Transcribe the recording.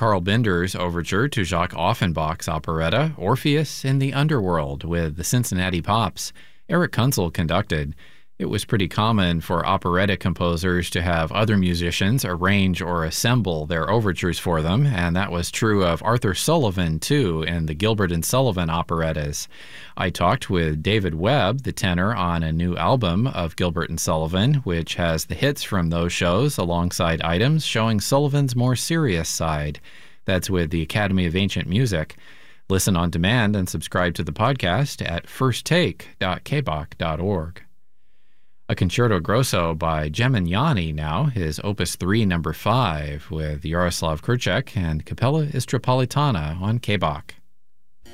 Carl Binder's overture to Jacques Offenbach's operetta Orpheus in the Underworld with the Cincinnati Pops. Eric Kunzel conducted. It was pretty common for operetta composers to have other musicians arrange or assemble their overtures for them, and that was true of Arthur Sullivan, too, in the Gilbert and Sullivan operettas. I talked with David Webb, the tenor, on a new album of Gilbert and Sullivan, which has the hits from those shows alongside items showing Sullivan's more serious side. That's with the Academy of Ancient Music. Listen on demand and subscribe to the podcast at firsttake.kbach.org. A concerto grosso by Gemignani now, his Opus 3 No. 5, with Jaroslav Kurczak and Capella Istropolitana on Kbach.